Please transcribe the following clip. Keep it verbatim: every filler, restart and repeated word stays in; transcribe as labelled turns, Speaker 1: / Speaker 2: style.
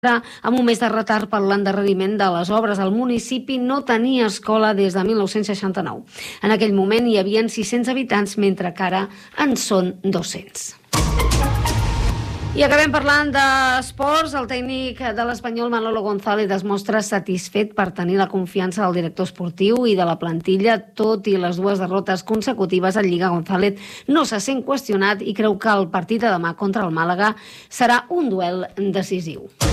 Speaker 1: amb un mes de retard per l'endarreriment de les obres. El municipi no tenia escola des de mil nou-cents seixanta-nou. En aquell moment hi havia sis-cents habitants, mentre que ara en són dos-cents. I acabem parlant d'esports. El tècnic de l'Espanyol, Manolo González, es mostra satisfet per tenir la confiança del director esportiu i de la plantilla. Tot i les dues derrotes consecutives en Lliga, González no se sent qüestionat i creu que el partit de demà contra el Màlaga serà un duel decisiu.